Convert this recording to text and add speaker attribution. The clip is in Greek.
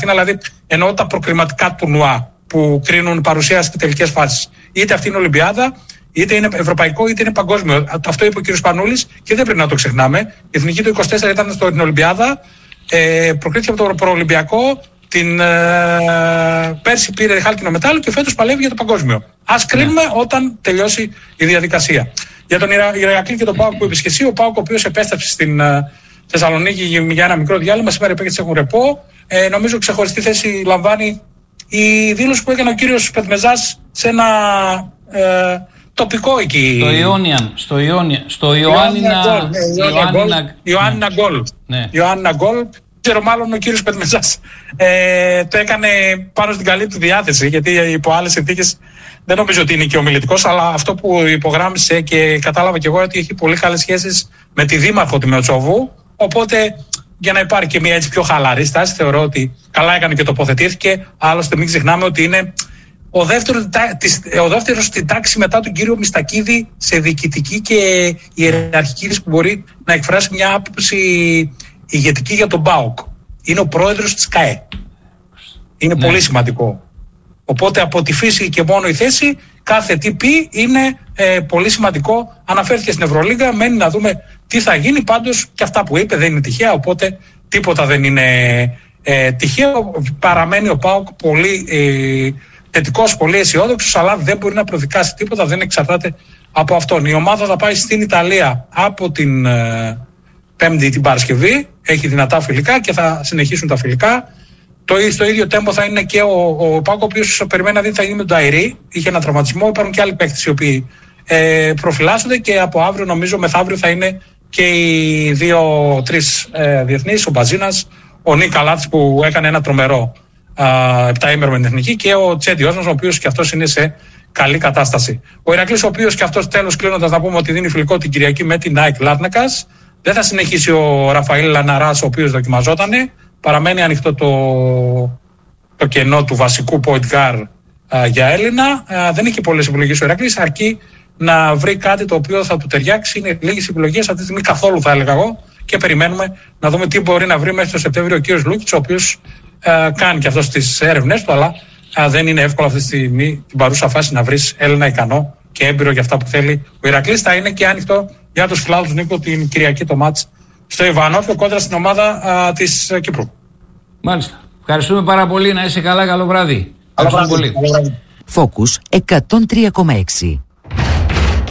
Speaker 1: δηλαδή εννοώ τα προκριματικά τουρνουά που κρίνουν παρουσία στις τελικές φάσεις. Είτε αυτή είναι Ολυμπιάδα, είτε είναι ευρωπαϊκό, είτε είναι παγκόσμιο. Αυτό είπε ο κ. Σπανούλης και δεν πρέπει να το ξεχνάμε. Η εθνική του 24 ήταν στην Ολυμπιάδα, προκρίθηκε από το προολυμπιακό, πέρσι πήρε χάλκινο μετάλλιο και φέτος παλεύει για το παγκόσμιο. Ας κρίνουμε όταν τελειώσει η διαδικασία. Για τον Ηρακλή και τον ΠΑΟΚ που είπες και εσύ, ο ΠΑΟΚ ο οποίος επέστρεψε στην Θεσσαλονίκη για ένα μικρό διάλειμμα, σήμερα υπέκειται έχουν ρεπό. Νομίζω ξεχωριστή θέση λαμβάνει η δήλωση που έκανε ο κύριος Πετμεζάς σε ένα τοπικό εκεί.
Speaker 2: Στο
Speaker 1: Ιωάννινα Γκολ. Ξέρω μάλλον ο κύριος Πετμεζάς το έκανε πάνω στην καλή του διάθεση, γιατί υπό άλλες συνθήκες δεν νομίζω ότι είναι και ομιλητικός, αλλά αυτό που υπογράμμισε και κατάλαβα και εγώ ότι έχει πολύ καλές σχέσεις με τη δήμαρχο του Μεοτσόβου, οπότε για να υπάρχει και μια έτσι πιο χαλαρή στάση θεωρώ ότι καλά έκανε και τοποθετήθηκε. Άλλωστε μην ξεχνάμε ότι είναι ο δεύτερος στην τάξη μετά τον κύριο Μιστακίδη σε διοικητική και ιεραρχική που μπορεί να εκφράσει μια άποψη ηγετική για τον ΠΑΟΚ. Είναι ο πρόεδρος της ΚΑΕ. Είναι πολύ σημαντικό. Οπότε από τη φύση και μόνο η θέση, κάθε τι πει είναι πολύ σημαντικό. Αναφέρθηκε στην Ευρωλίγα, μένει να δούμε τι θα γίνει. Πάντως και αυτά που είπε δεν είναι τυχαία, οπότε τίποτα δεν είναι τυχαίο. Παραμένει ο ΠΑΟΚ πολύ θετικός, πολύ αισιόδοξος, αλλά δεν μπορεί να προδικάσει τίποτα, δεν εξαρτάται από αυτόν. Η ομάδα θα πάει στην Ιταλία από την Πέμπτη την Παρασκευή, έχει δυνατά φιλικά και θα συνεχίσουν τα φιλικά. Στο ίδιο τέμπο θα είναι και ο ΠΑΟΚ, ο οποίος περιμένει να δει τι θα γίνει με τον Ταϊρή. Είχε ένα τραυματισμό, υπάρχουν και άλλοι παίκτες οι οποίοι προφυλάσσονται και από αύριο, νομίζω μεθαύριο, θα είναι και οι 2-3 διεθνείς, ο Μπαζίνας, ο Νίκ Καλάτς που έκανε ένα τρομερό 7ήμερο με την εθνική και ο Τσέντιος μας, ο οποίος και αυτός είναι σε καλή κατάσταση. Ο Ηρακλής, ο οποίος και αυτός τέλος κλείνοντας να πούμε ότι δίνει φιλικό την Κυριακή με την ΑΕΚ Λάρνακας. Δεν θα συνεχίσει ο Ραφαήλ Λαναράς, ο οποίος δοκιμαζότανε. Παραμένει ανοιχτό το κενό του βασικού point guard για Έλληνα. Δεν έχει πολλές επιλογές ο Ηρακλής, αρκεί να βρει κάτι το οποίο θα του ταιριάξει. Είναι λίγες επιλογές, αυτή τη στιγμή καθόλου θα έλεγα εγώ, και περιμένουμε να δούμε τι μπορεί να βρει μέχρι το Σεπτέμβριο ο κύριος Λούκιτς, ο οποίος κάνει και αυτός τις έρευνες του, αλλά δεν είναι εύκολο αυτή τη στιγμή, την παρούσα φάση, να βρεις Έλληνα ικανό και έμπειρο για αυτά που θέλει. Ο Ηρακλής θα είναι και ανοιχτό για τους φιλάδους, Νίκο, την Κυριακή το μάτς στο Ιβανόφιο κόντρα στην ομάδα της Κύπρου.
Speaker 2: Μάλιστα. Ευχαριστούμε πάρα πολύ. Να είσαι καλά. Καλό βράδυ.
Speaker 1: Καλό βράδυ.
Speaker 3: Focus 103,6.